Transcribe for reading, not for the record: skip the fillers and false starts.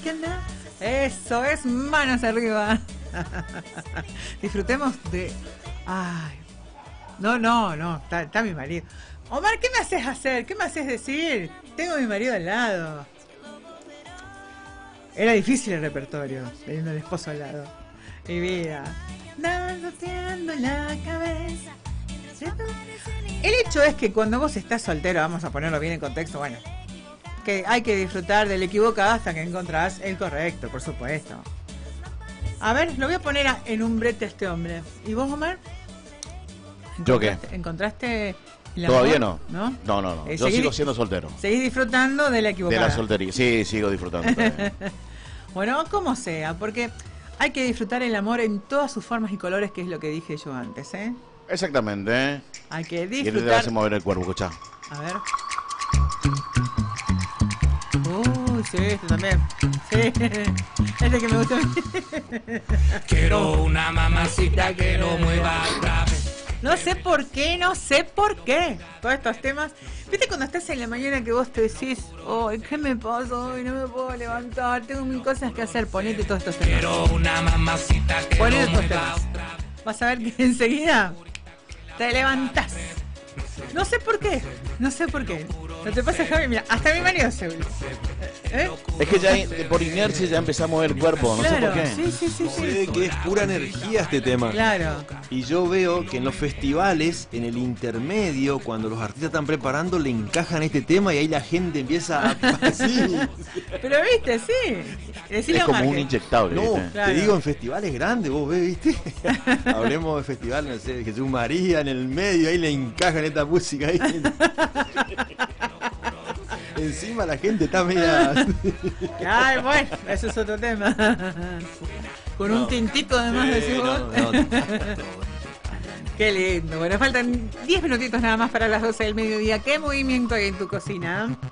canal. Eso es, manos arriba. Disfrutemos de... Ay. No, está mi marido. Omar, ¿qué me haces hacer? ¿Qué me haces decir? Tengo a mi marido al lado. Era difícil el repertorio, teniendo al esposo al lado. Mi vida. Danzoteando la cabeza. El hecho es que cuando vos estás soltero, vamos a ponerlo bien en contexto, bueno, que hay que disfrutar del equivocado hasta que encontrás el correcto, por supuesto. A ver, lo voy a poner en un brete a este hombre. ¿Y vos, Omar? ¿Yo qué? ¿Encontraste el amor? Todavía no. ¿No? No. Yo sigo siendo soltero. ¿Seguís disfrutando de la equivocada? De la soltería. Sí, sigo disfrutando también. Bueno, como sea, porque hay que disfrutar el amor en todas sus formas y colores, que es lo que dije yo antes, ¿eh? Exactamente, ¿eh? Hay que Y disfrutar. te hace mover el cuerpo, escuchá. A ver. Uy, sí, este también. Sí, este que me gusta a mí. Quiero una mamacita que no mueva otra vez. No sé por qué. Todos estos temas. ¿Viste cuando estás en la mañana que vos te decís, oh, ¿qué me pasa hoy? No me puedo levantar, tengo mil cosas que hacer? Ponete todos estos temas. Quiero una mamacita que Ponete no estos mueva temas. otra vez. Vas a ver que enseguida te levantás. No sé por qué. ¿No te pasa, Javi? Mira, hasta mi marido se... ¿Eh? Es que ya por inercia ya empezamos a mover el cuerpo, no sé por qué. Sí. Sé que es pura energía este tema. Claro. Y yo veo que en los festivales, en el intermedio, cuando los artistas están preparando, le encajan este tema y ahí la gente empieza a... Sí. Pero viste, sí. Decilo Es como Marque. un inyectable, No, ¿viste? Claro. te digo, en festivales grandes, vos ves, ¿viste? Hablemos de festivales, no sé, Jesús María en el medio, ahí le encajan esta música ahí. Encima la gente está media... Ay, bueno, eso es otro tema. Con un tintito además decís vos. Qué lindo. Bueno, faltan 10 minutitos nada más para las 12 del mediodía. ¿Qué movimiento hay en tu cocina?